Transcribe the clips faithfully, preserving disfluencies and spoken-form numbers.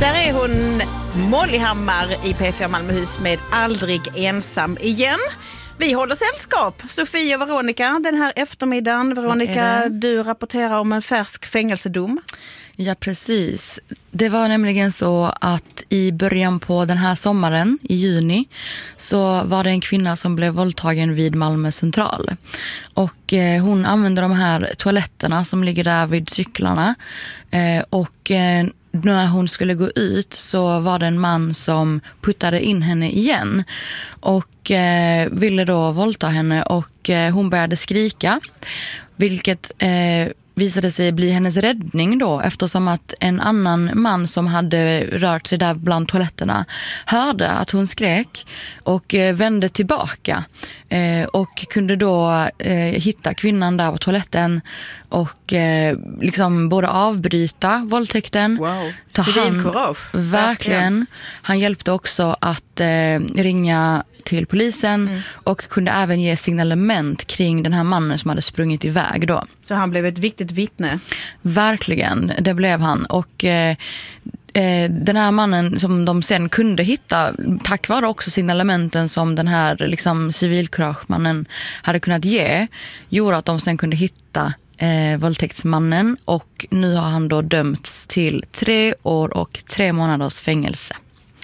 Där är hon, Molly Hammar i P fyra Malmöhus med Aldrig ensam igen. Vi håller sällskap, Sofie och Veronica, den här eftermiddagen. Veronica, du rapporterar om en färsk fängelsedom. Ja, precis. Det var nämligen så att i början på den här sommaren, i juni, så var det en kvinna som blev våldtagen vid Malmö central. Och eh, hon använde de här toaletterna som ligger där vid cyklarna. Eh, och eh, när hon skulle gå ut så var det en man som puttade in henne igen och eh, ville då våldta henne, och eh, hon började skrika, vilket eh, visade sig bli hennes räddning då, eftersom att en annan man som hade rört sig där bland toaletterna hörde att hon skrek och eh, vände tillbaka eh, och kunde då eh, hitta kvinnan där på toaletten och eh, liksom både avbryta våldtäkten. Wow. Ta Civilkurage. hand, verkligen. Han hjälpte också att eh, ringa till polisen mm. och kunde även ge signalement kring den här mannen som hade sprungit iväg då. Så han blev ett viktigt vittne? Verkligen, det blev han. Och eh, eh, den här mannen som de sen kunde hitta, tack vare också signalementen som den här liksom, civilkuragemannen hade kunnat ge, gjorde att de sen kunde hitta eh, våldtäktsmannen, och nu har han då dömts till tre år och tre månaders fängelse.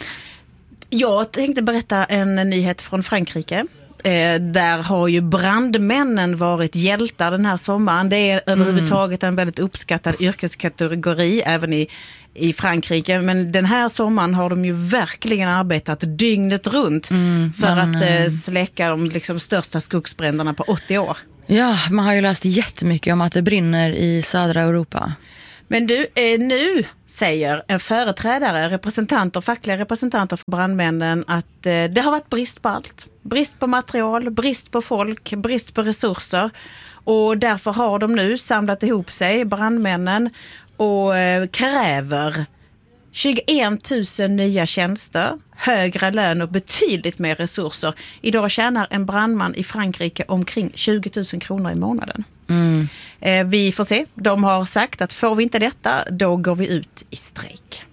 Jag tänkte berätta en nyhet från Frankrike. Eh, där har ju brandmännen varit hjältar den här sommaren. Det är mm. överhuvudtaget en väldigt uppskattad yrkeskategori även i, i Frankrike. Men den här sommaren har de ju verkligen arbetat dygnet runt mm, för man, att eh, släcka de liksom, största skogsbränderna på åttio år. Ja, man har ju läst jättemycket om att det brinner i södra Europa. Men du, eh, nu säger en företrädare, representanter, fackliga representanter för brandmännen att eh, det har varit brist på allt. Brist på material, brist på folk, brist på resurser. Och därför har de nu samlat ihop sig, brandmännen, och eh, kräver tjugoen tusen nya tjänster, högre lön och betydligt mer resurser. Idag tjänar en brandman i Frankrike omkring tjugo tusen kronor i månaden. Mm. Eh, vi får se. De har sagt att får vi inte detta, då går vi ut i strejk.